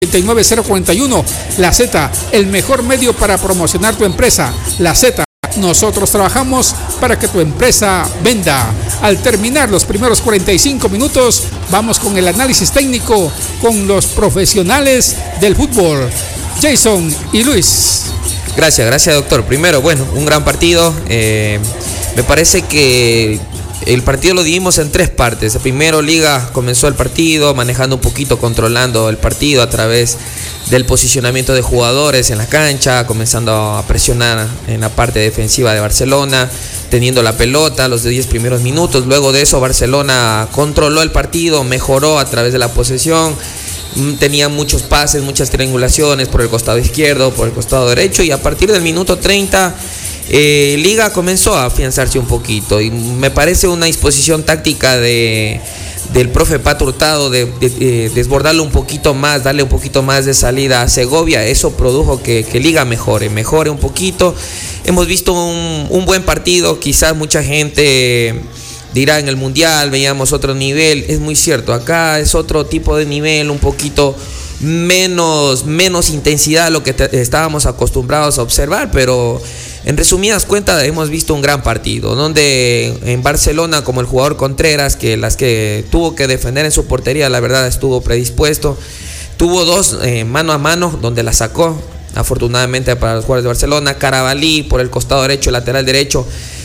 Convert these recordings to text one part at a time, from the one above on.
809-041. La Z, el mejor medio para promocionar tu empresa. La Z, nosotros trabajamos para que tu empresa venda. Al terminar los primeros 45 minutos, vamos con el análisis técnico con los profesionales del fútbol, Jason y Luis. Gracias doctor. Primero, bueno, un gran partido. Me parece que el partido lo dividimos en tres partes. Primero, Liga comenzó el partido manejando un poquito, controlando el partido a través del posicionamiento de jugadores en la cancha, comenzando a presionar en la parte defensiva de Barcelona, teniendo la pelota los 10 primeros minutos. Luego de eso, Barcelona controló el partido, mejoró a través de la posesión, tenía muchos pases, muchas triangulaciones por el costado izquierdo, por el costado derecho, y a partir del minuto 30 Liga comenzó a afianzarse un poquito, y me parece una disposición táctica del profe Pato Hurtado de desbordarlo un poquito más, darle un poquito más de salida a Segovia. Eso produjo que Liga mejore un poquito. Hemos visto un buen partido. Quizás mucha gente dirá, en el Mundial veíamos otro nivel. Es muy cierto, acá es otro tipo de nivel, un poquito menos intensidad a lo que estábamos acostumbrados a observar, pero en resumidas cuentas hemos visto un gran partido, donde en Barcelona, como el jugador Contreras, que las que tuvo que defender en su portería, la verdad estuvo predispuesto, tuvo dos mano a mano donde la sacó, afortunadamente para los jugadores de Barcelona. Carabalí por el costado derecho, lateral derecho,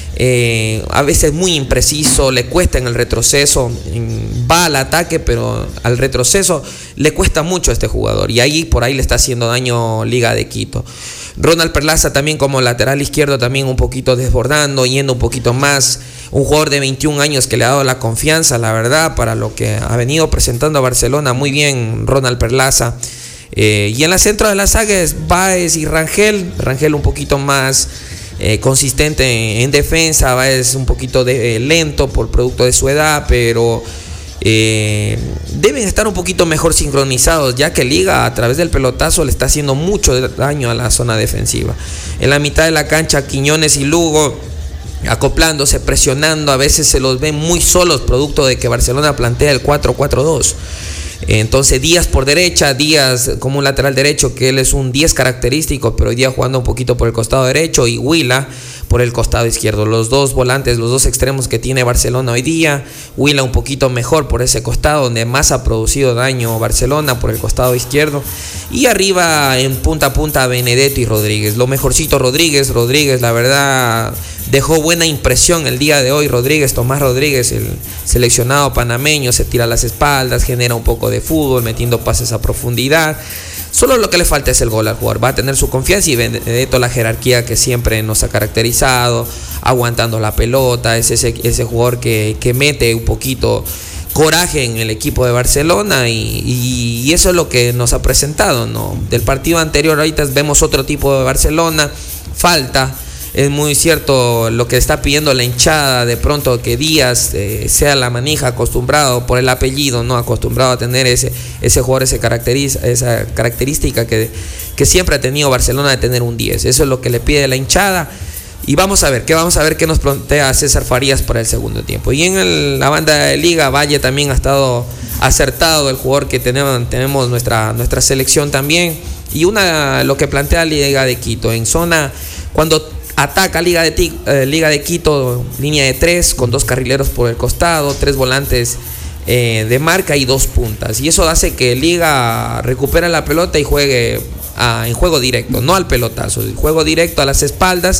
a veces muy impreciso, le cuesta en el retroceso, va al ataque, pero al retroceso le cuesta mucho a este jugador, y por ahí le está haciendo daño Liga de Quito. Ronald Perlaza también como lateral izquierdo, también un poquito desbordando, yendo un poquito más, un jugador de 21 años que le ha dado la confianza, la verdad, para lo que ha venido presentando a Barcelona. Muy bien Ronald Perlaza. Y en la centro de las sagas, Báez y Rangel un poquito más consistente en defensa. Báez un poquito lento por producto de su edad, pero deben estar un poquito mejor sincronizados, ya que Liga a través del pelotazo le está haciendo mucho daño a la zona defensiva. En la mitad de la cancha, Quiñones y Lugo acoplándose, presionando, a veces se los ven muy solos, producto de que Barcelona plantea el 4-4-2. Entonces Díaz por derecha, Díaz como un lateral derecho, que él es un 10 característico, pero hoy día jugando un poquito por el costado derecho, y Huila por el costado izquierdo. Los dos volantes, los dos extremos que tiene Barcelona hoy día. Huila un poquito mejor por ese costado, donde más ha producido daño Barcelona, por el costado izquierdo. Y arriba en punta a punta Benedetto y Rodríguez. Lo mejorcito Rodríguez, la verdad dejó buena impresión el día de hoy. Tomás Rodríguez, el seleccionado panameño, se tira a las espaldas, genera un poco de fútbol, metiendo pases a profundidad. Solo lo que le falta es el gol al jugador. Va a tener su confianza, y Benedetto la jerarquía que siempre nos ha caracterizado, aguantando la pelota. Es ese jugador que mete un poquito coraje en el equipo de Barcelona, y eso es lo que nos ha presentado, ¿no? Del partido anterior ahorita vemos otro tipo de Barcelona. Falta, es muy cierto lo que está pidiendo la hinchada, de pronto que Díaz sea la manija, acostumbrado por el apellido, no acostumbrado a tener ese jugador, esa característica que siempre ha tenido Barcelona, de tener un 10. Eso es lo que le pide la hinchada. Y vamos a ver qué nos plantea César Farías para el segundo tiempo. Y en la banda de Liga, Valle también ha estado acertado, el jugador que tenemos nuestra selección también. Y lo que plantea Liga de Quito en zona, cuando ataca Liga de Quito, línea de 3 con 2 carrileros por el costado, 3 volantes de marca y 2 puntas, y eso hace que Liga recupere la pelota y juegue en juego directo, no al pelotazo, el juego directo a las espaldas.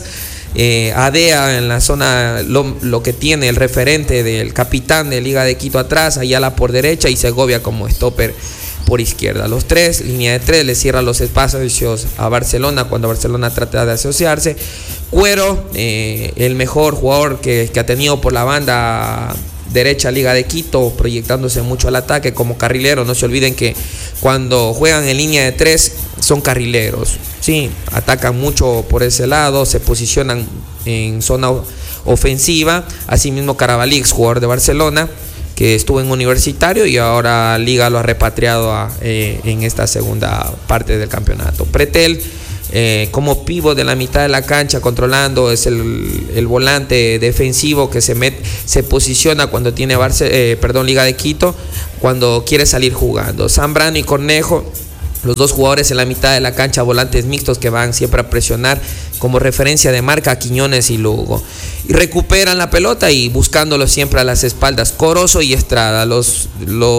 Adea en la zona, lo que tiene el referente del capitán de Liga de Quito atrás, Ayala por derecha y Segovia como stopper por izquierda. Los tres, línea de 3, le cierra los espacios a Barcelona cuando Barcelona trata de asociarse. Cuero, el mejor jugador que ha tenido por la banda derecha Liga de Quito, proyectándose mucho al ataque como carrilero. No se olviden que cuando juegan en línea de 3 son carrileros, sí, atacan mucho por ese lado, se posicionan en zona ofensiva. Asimismo Carabalí, jugador de Barcelona, que estuvo en Universitario y ahora Liga lo ha repatriado en esta segunda parte del campeonato. Pretel, como pívot de la mitad de la cancha, controlando, es el volante defensivo que se posiciona cuando tiene Liga de Quito, cuando quiere salir jugando. Zambrano y Cornejo, Los dos jugadores en la mitad de la cancha, volantes mixtos que van siempre a presionar como referencia de marca, Quiñones y Lugo. Y recuperan la pelota y buscándolo siempre a las espaldas, Corozo y Estrada, los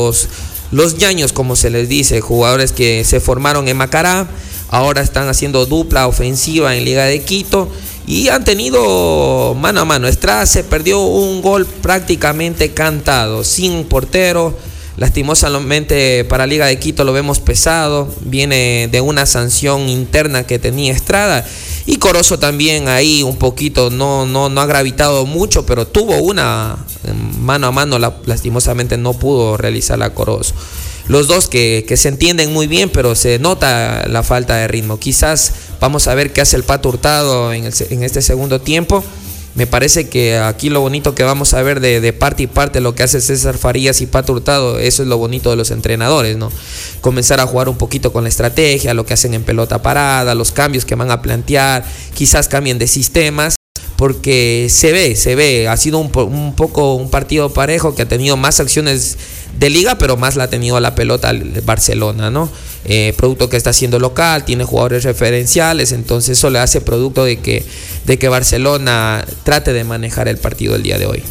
ñaños, como se les dice, jugadores que se formaron en Macará, ahora están haciendo dupla ofensiva en Liga de Quito y han tenido mano a mano. Estrada se perdió un gol prácticamente cantado, sin portero. Lastimosamente para Liga de Quito lo vemos pesado, viene de una sanción interna que tenía Estrada, y Corozo también ahí un poquito no ha gravitado mucho, pero tuvo una mano a mano, lastimosamente no pudo realizarla Corozo. Los dos que se entienden muy bien, pero se nota la falta de ritmo. Quizás vamos a ver qué hace el Pato Hurtado en este segundo tiempo. Me parece que aquí lo bonito que vamos a ver de parte y parte lo que hace César Farías y Pato Hurtado, eso es lo bonito de los entrenadores, ¿no? Comenzar a jugar un poquito con la estrategia, lo que hacen en pelota parada, los cambios que van a plantear, quizás cambien de sistemas, porque se ve, ha sido un poco un partido parejo que ha tenido más acciones de liga, pero más la ha tenido la pelota el Barcelona, ¿no? Producto que está haciendo local, tiene jugadores referenciales, entonces eso le hace producto de que Barcelona trate de manejar el partido el día de hoy.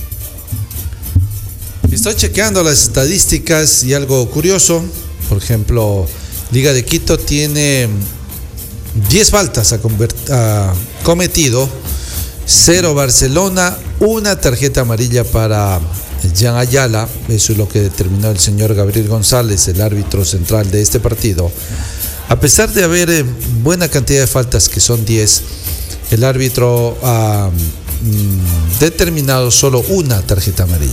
Estoy chequeando las estadísticas y algo curioso, por ejemplo, Liga de Quito tiene 10 faltas ha cometido, 0 Barcelona, una tarjeta amarilla para Jean Ayala. Eso es lo que determinó el señor Gabriel González, el árbitro central de este partido. A pesar de haber buena cantidad de faltas, que son 10, el árbitro ha determinado solo una tarjeta amarilla.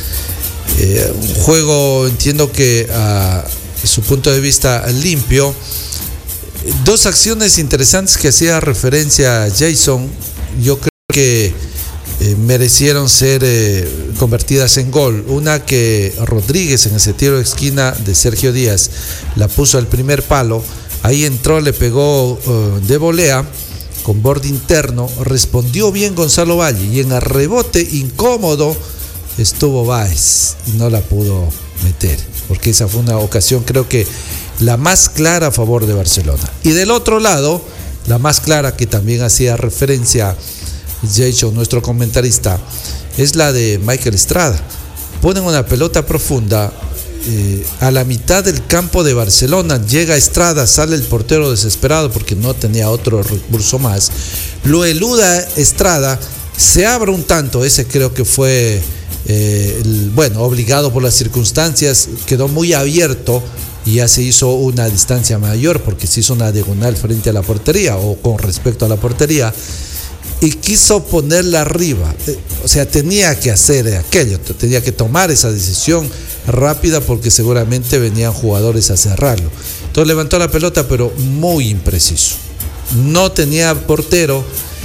Un juego, entiendo que a su punto de vista limpio. Dos acciones interesantes que hacía referencia a Jason, yo creo que merecieron ser convertidas en gol. Una que Rodríguez en ese tiro de esquina de Sergio Díaz la puso al primer palo, ahí entró, le pegó de volea con borde interno, respondió bien Gonzalo Valle y en el rebote incómodo estuvo Báez y no la pudo meter, porque esa fue una ocasión, creo que la más clara a favor de Barcelona. Y del otro lado, la más clara, que también hacía referencia Jason, nuestro comentarista, es la de Michael Estrada. Ponen una pelota profunda a la mitad del campo de Barcelona, llega Estrada, sale el portero desesperado porque no tenía otro recurso más, lo eluda Estrada, se abre un tanto, ese creo que fue obligado por las circunstancias, quedó muy abierto y ya se hizo una distancia mayor porque se hizo una diagonal frente a la portería o con respecto a la portería y quiso ponerla arriba, o sea, tenía que hacer aquello, tenía que tomar esa decisión rápida porque seguramente venían jugadores a cerrarlo. Entonces levantó la pelota, pero muy impreciso, no tenía portero.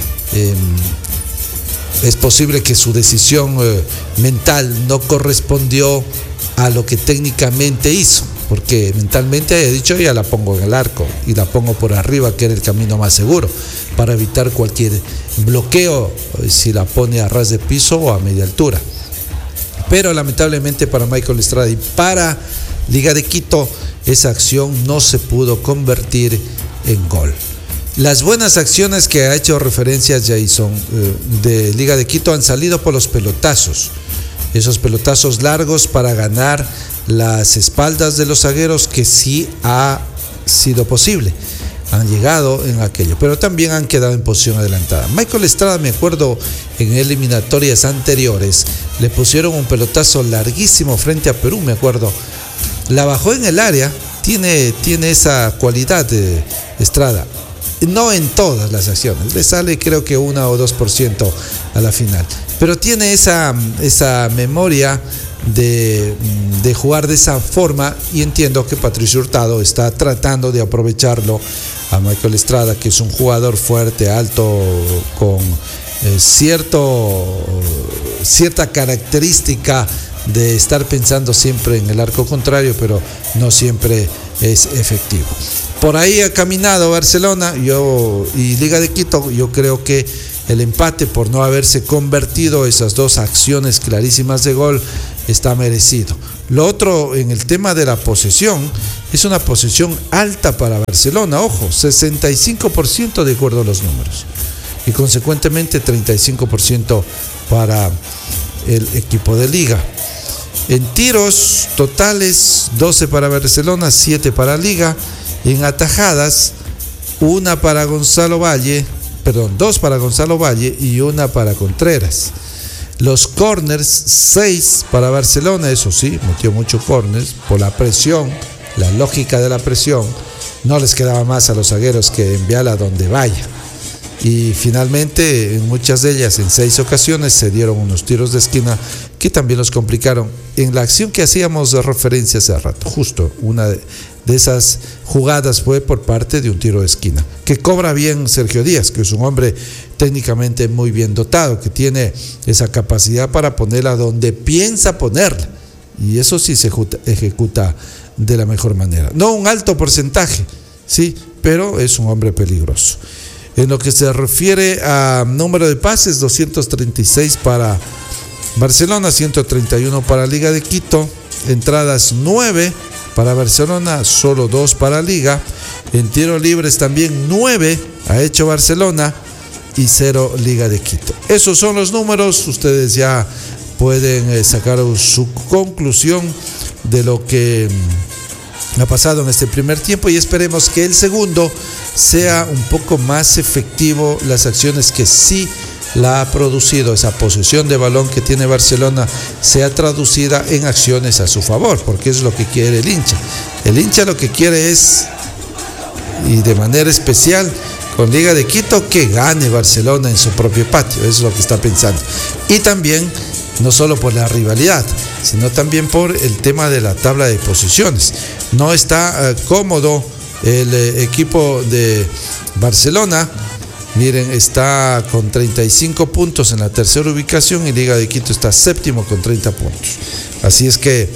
Es posible que su decisión mental no correspondió a lo que técnicamente hizo, porque mentalmente haya dicho, ya la pongo en el arco y la pongo por arriba, que era el camino más seguro para evitar cualquier bloqueo si la pone a ras de piso o a media altura. Pero lamentablemente para Michael Estrada y para Liga de Quito, esa acción no se pudo convertir en gol. Las buenas acciones que ha hecho referencia Jason de Liga de Quito han salido por los pelotazos. Esos pelotazos largos para ganar las espaldas de los zagueros, que sí ha sido posible. Han llegado en aquello, pero también han quedado en posición adelantada. Michael Estrada, me acuerdo en eliminatorias anteriores, le pusieron un pelotazo larguísimo frente a Perú, me acuerdo. La bajó en el área, tiene esa cualidad de Estrada. No en todas las acciones, le sale creo que 1 o 2% a la final, pero tiene esa memoria de jugar de esa forma, y entiendo que Patricio Hurtado está tratando de aprovecharlo a Michael Estrada, que es un jugador fuerte, alto, con cierta característica de estar pensando siempre en el arco contrario, pero no siempre es efectivo. Por ahí ha caminado Barcelona y Liga de Quito. Yo creo que el empate por no haberse convertido esas dos acciones clarísimas de gol está merecido. Lo otro, en el tema de la posesión, es una posesión alta para Barcelona, ojo, 65% de acuerdo a los números, y consecuentemente 35% para el equipo de Liga. En tiros totales, 12 para Barcelona, 7 para Liga. En atajadas, 2 para Gonzalo Valle y 1 para Contreras. Los corners, 6 para Barcelona, eso sí, metió muchos corners por la presión, la lógica de la presión. No les quedaba más a los zagueros que enviarla donde vaya. Y finalmente, en muchas de ellas, en 6 ocasiones, se dieron unos tiros de esquina que también los complicaron. En la acción que hacíamos de referencia hace rato, justo una de esas jugadas fue por parte de un tiro de esquina, que cobra bien Sergio Díaz, que es un hombre técnicamente muy bien dotado, que tiene esa capacidad para ponerla donde piensa ponerla. Y eso sí se ejecuta de la mejor manera. No un alto porcentaje, sí, pero es un hombre peligroso. En lo que se refiere a número de pases, 236 para Barcelona, 131 para Liga de Quito. Entradas 9 para Barcelona, solo 2 para Liga. En tiros libres también 9 ha hecho Barcelona y 0 Liga de Quito. Esos son los números, ustedes ya pueden sacar su conclusión de lo que ha pasado en este primer tiempo, y esperemos que el segundo sea un poco más efectivo. Las acciones que sí la ha producido, esa posesión de balón que tiene Barcelona, sea traducida en acciones a su favor, porque es lo que quiere el hincha. El hincha lo que quiere es, y de manera especial con Liga de Quito, que gane Barcelona en su propio patio. Eso es lo que está pensando. Y también, no solo por la rivalidad, sino también por el tema de la tabla de posiciones. No está cómodo el equipo de Barcelona. Miren, está con 35 puntos en la tercera ubicación y Liga de Quito está séptimo con 30 puntos. Así es que,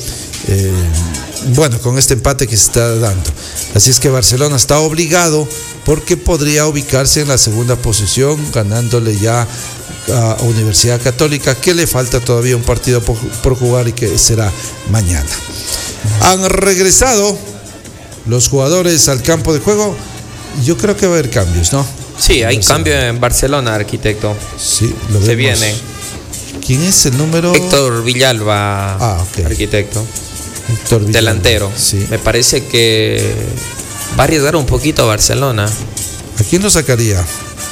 con este empate que se está dando. Así es que Barcelona está obligado, porque podría ubicarse en la segunda posición, ganándole ya a Universidad Católica, que le falta todavía un partido por jugar y que será mañana. Han regresado los jugadores al campo de juego. Yo creo que va a haber cambios, ¿no? Sí, hay cambio en Barcelona, arquitecto. Sí, lo vemos. Se viene. ¿Quién es el número? Héctor Villalba, okay. Arquitecto. Héctor Villalba. Delantero. Sí. Me parece que va a arriesgar un poquito a Barcelona. ¿A quién lo sacaría?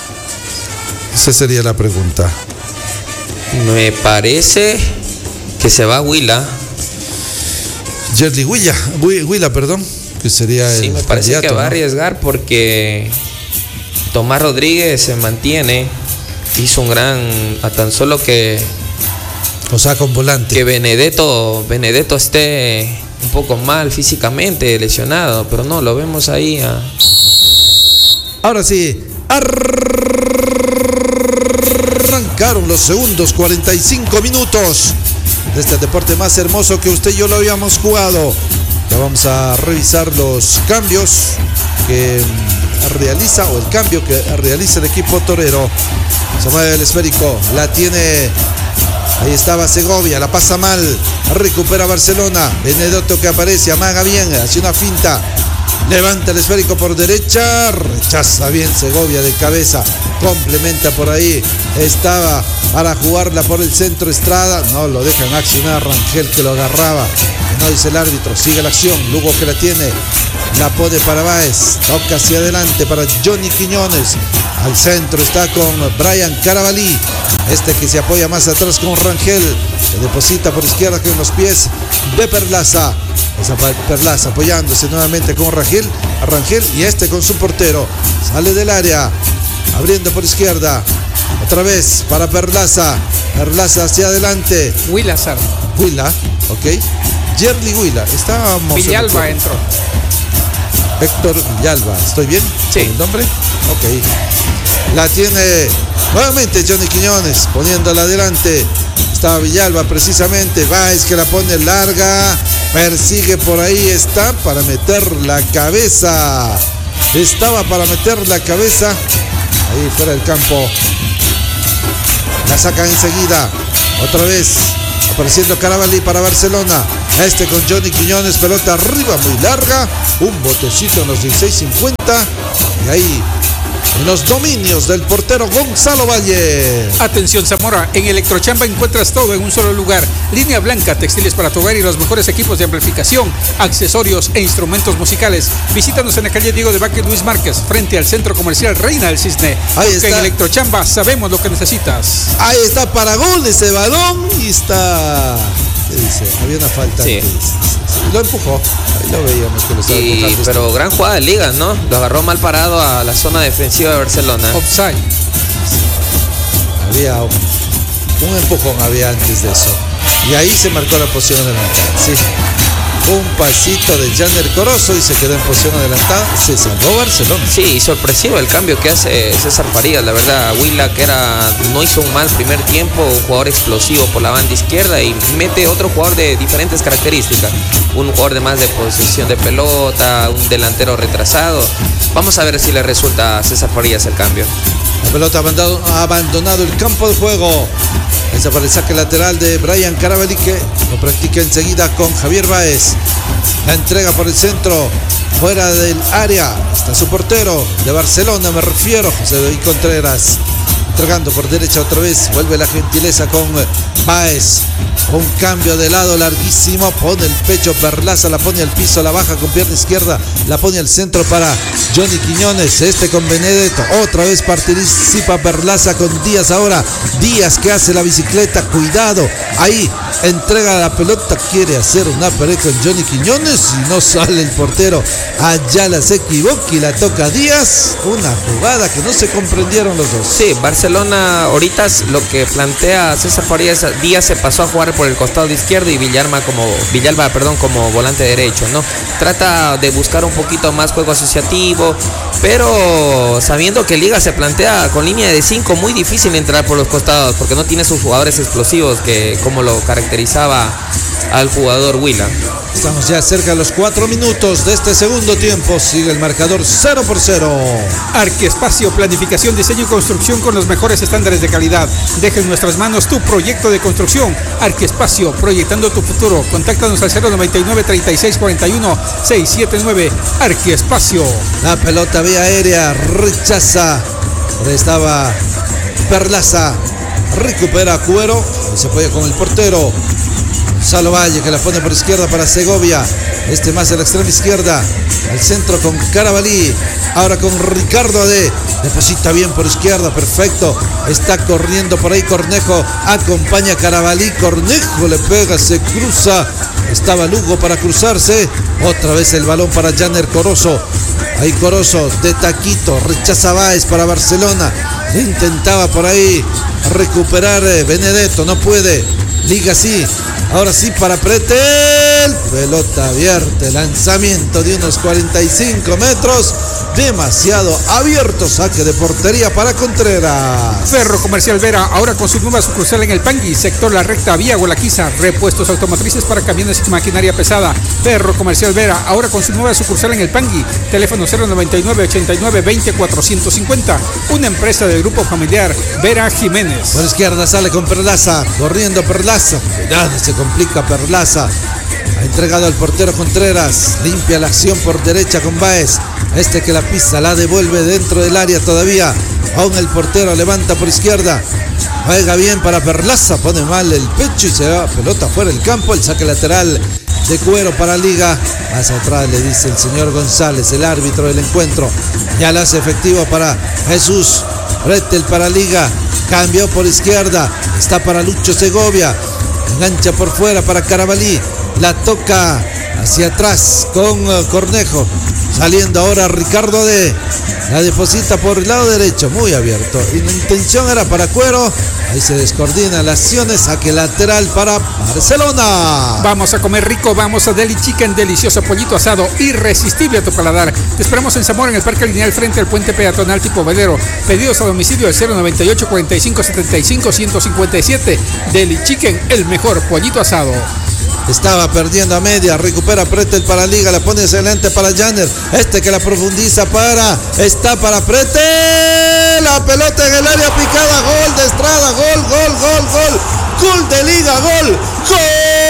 Esa sería la pregunta. Me parece que se va a Huila. Yerli Huila, perdón, que sería el. Sí, me parece candidato, que va a ¿no? arriesgar, porque Tomás Rodríguez se mantiene. Hizo un gran, a tan solo que, o sea, con volante. que Benedetto esté un poco mal físicamente, lesionado, pero no, lo vemos ahí. Ahora sí, arrancaron los segundos 45 minutos de este deporte más hermoso que usted y yo lo habíamos jugado. Ya vamos a revisar los cambios que realiza, o el cambio que realiza el equipo torero. Se mueve el esférico, la tiene, ahí estaba Segovia, la pasa mal, recupera Barcelona. Benedetto que aparece, amaga bien, hace una finta, levanta el esférico por derecha, rechaza bien Segovia de cabeza, complementa por ahí, estaba para jugarla por el centro Estrada, no lo dejan accionar, Rangel que lo agarraba, no dice el árbitro, sigue la acción, Lugo que la tiene, la pone para Báez, toca hacia adelante para Johnny Quiñones, al centro está con Brian Carabalí, este que se apoya más atrás con Rangel, que deposita por izquierda con los pies de Perlaza. Esa Perlaza apoyándose nuevamente con Rangel, y este con su portero, sale del área, abriendo por izquierda, otra vez para Perlaza hacia adelante. Huila, ok. Yerli Huila, estábamos. Villalba entró. Héctor Villalba, ¿estoy bien? Sí. ¿Con el nombre? Ok. La tiene nuevamente Johnny Quiñones, poniéndola adelante. Estaba Villalba precisamente, Báez que la pone larga, persigue por ahí, está para meter la cabeza. Estaba para meter la cabeza. Ahí fuera del campo La sacan enseguida. Otra vez apareciendo Carabalí para Barcelona. Con Johnny Quiñones, pelota arriba muy larga. Un botecito en los 16.50. Y ahí en los dominios del portero Gonzalo Valle. Atención Zamora, en Electrochamba encuentras todo en un solo lugar. Línea blanca, textiles para tu hogar y los mejores equipos de amplificación, accesorios e instrumentos musicales. Visítanos en la calle Diego de Vázquez Luis Márquez, frente al Centro Comercial Reina del Cisne. Ahí está. En Electrochamba sabemos lo que necesitas. Ahí está para gol ese balón y está... ¿Qué dice? Había una falta. Sí. Lo empujó. Ahí lo veíamos que lo estaba empujando. Pero gran jugada de Liga, ¿no? Lo agarró mal parado a la zona defensiva de Barcelona. Offside. Había un empujón había antes de eso. Y ahí se marcó la posición adelantada. Sí. Un pasito de Janer Corozo y se quedó en posición adelantada. Se salvó Barcelona. Sí, sorpresivo el cambio que hace César Farías. La verdad, Huila, que no hizo un mal primer tiempo, un jugador explosivo por la banda izquierda, y mete otro jugador de diferentes características. Un jugador de más de posesión de pelota, un delantero retrasado. Vamos a ver si le resulta a César Farías el cambio. La pelota ha abandonado el campo de juego. Esa para el saque lateral de Brian Carabalí, que lo practica enseguida con Javier Báez. La entrega por el centro, fuera del área. Está su portero de Barcelona, me refiero, José David Contreras. Entregando por derecha otra vez. Vuelve la gentileza con Báez. Un cambio de lado larguísimo. Pone el pecho Perlaza, la pone al piso, la baja con pierna izquierda, la pone al centro para Johnny Quiñones. Con Benedetto. Otra vez participa Perlaza con Díaz ahora. Díaz que hace la bicicleta. Cuidado. Ahí entrega la pelota. Quiere hacer una pared con Johnny Quiñones y no sale el portero. Ayala se equivoca y la toca Díaz. Una jugada que no se comprendieron los dos. Sí, Barcelona ahorita lo que plantea César Farías, Díaz se pasó a jugar por el costado izquierdo y Villalba como volante derecho, ¿no? Trata de buscar un poquito más juego asociativo, pero sabiendo que Liga se plantea con línea de 5, muy difícil entrar por los costados porque no tiene sus jugadores explosivos que como lo caracterizaba al jugador Huila. Estamos ya cerca de los 4 minutos de este segundo tiempo. Sigue el marcador 0-0. Arquiespacio, planificación, diseño y construcción con los mejores estándares de calidad. Deja en nuestras manos tu proyecto de construcción. Arquiespacio, proyectando tu futuro. Contáctanos al 099-3641-679. Arquiespacio. La pelota vía aérea, rechaza. Ahora estaba Perlaza. Recupera Cuero. Y se apoya con el portero Gonzalo Valle, que la pone por izquierda para Segovia. Más a la extrema izquierda. Al centro con Carabalí. Ahora con Ricardo Ade. Deposita bien por izquierda. Perfecto. Está corriendo por ahí Cornejo. Acompaña a Carabalí. Cornejo le pega. Se cruza. Estaba Lugo para cruzarse. Otra vez el balón para Janer Corozo. Ahí Corozo de taquito. Rechaza Báez para Barcelona. Intentaba por ahí recuperar Benedetto. No puede. Liga sí. Ahora sí para Pretel. Pelota abierta. Lanzamiento de unos 45 metros. Demasiado abierto. Saque de portería para Contreras. Ferro Comercial Vera, ahora con su nueva sucursal en el Pangui, sector La Recta, vía Gualaquiza. Repuestos automotrices para camiones y maquinaria pesada. Ferro Comercial Vera, ahora con su nueva sucursal en el Pangui. Teléfono 099-89-20-450. Una empresa del grupo familiar Vera Jiménez. Por izquierda sale con Perlaza. Corriendo Perlaza. Cuidado, se complica Perlaza. Ha entregado al portero Contreras. Limpia la acción por derecha con Báez. Que la pisa, la devuelve dentro del área todavía. Aún el portero levanta por izquierda. Juega bien para Perlaza. Pone mal el pecho y se va pelota fuera del campo. El saque lateral de Cuero para Liga. Más atrás le dice el señor González, el árbitro del encuentro. Ya lo hace efectivo para Jesús. Pretel para Liga. Cambió por izquierda. Está para Lucho Segovia. Engancha por fuera para Carabalí. La toca hacia atrás con Cornejo. Saliendo ahora Ricardo Ade. La deposita por el lado derecho. Muy abierto. Y la intención era para Cuero. Ahí se descoordinan las acciones. Saque lateral para Barcelona. Vamos a comer rico. Vamos a Deli Chicken. Delicioso pollito asado. Irresistible a tu paladar. Te esperamos en Zamora, en el Parque Lineal, frente al puente peatonal tipo velero. Pedidos a domicilio al 098-4575-157. Deli Chicken, el mejor pollito asado. Estaba perdiendo a media, recupera Pretel para Liga, la pone excelente para Janer, que la profundiza está para Pretel, la pelota en el área picada, gol de Estrada, gol de Liga, gol.